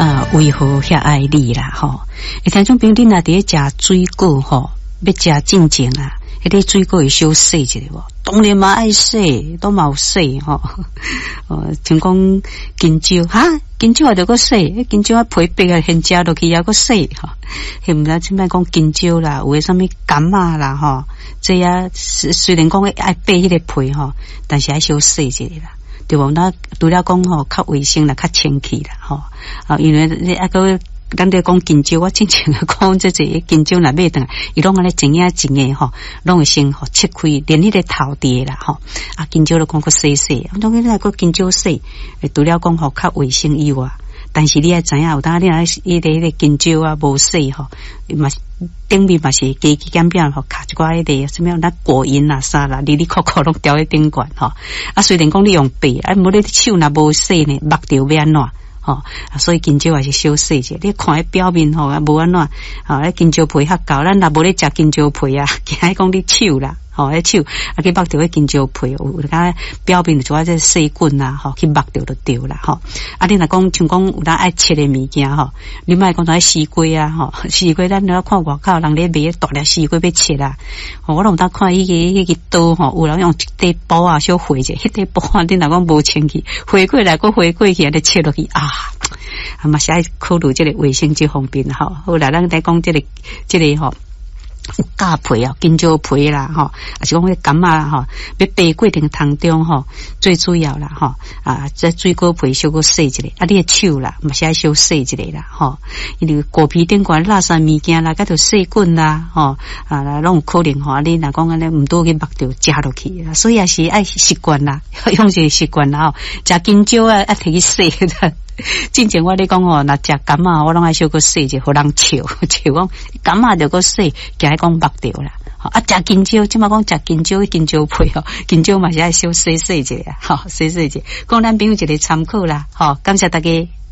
为何遐爱你啦吼？听众朋友，你若伫食水果吼，要食正经啊，迄个水果会小洗一下无？当然嘛爱洗，都嘛有洗吼。像讲金蕉哈，金蕉也着个洗，金蕉啊皮白啊，现食落去也个洗吼。迄毋知即摆讲金蕉啦，有诶啥物柑仔啦吼，这啊虽然讲爱掰迄个皮吼，但是爱小洗一下啦。对无？那除了讲吼较卫生啦，较清气啦吼。因为你啊个咱在讲金蕉，我真正讲这金蕉若买倒，伊拢安尼整眼整个吼，拢会先吼切开，连迄个头底啦吼。金蕉都讲个洗洗，当然那个金蕉洗，除了讲吼较卫生以外，但是你爱知影，有当你若迄个金蕉啊无洗吼，嘛顶面嘛是加减边吼，卡一寡迄个什么那果蝇啦啥啦，里里扣扣拢掉喺顶管吼。虽然讲你用白，无你手若无洗呢，目着要安怎？所以金蕉也是小洗者，你看迄表面吼，无安怎？金蕉皮较厚，咱若无咧食金蕉皮啊，惊讲你手啦。迄手去剥掉迄金蕉皮，有甲表面就这细棍啊，去剥掉就对啦，你若讲像讲有当爱切的物件你莫讲在西瓜啊，西瓜咱了看外口人咧卖大粒西瓜要切啦，我拢当看迄个刀有人用一块布啊小回者，迄块布啊，你若讲无清气，回过来个回过去，你切落去嘛是爱考虑这个卫生这方面好啦，咱来讲这个有假皮啊，金蕉皮啦，还是讲迄柑仔要掰过程当中最主要啦，这水果皮小个洗一下，你的手啦，嘛是爱小洗一下啦，因为果皮顶管垃圾物件啦，甲条细棍啦，拢有可能你若讲安尼唔多去目着食落去，所以也是爱习惯啦，用这个习惯啦，食金蕉啊，摕去洗之前我咧讲若食柑仔，我拢爱小个洗者，互人笑讲柑仔着个洗，惊讲目着啦。食金蕉，即马讲食金蕉皮金蕉嘛是爱小洗者，洗者，讲咱朋友一个参考啦。感谢大家。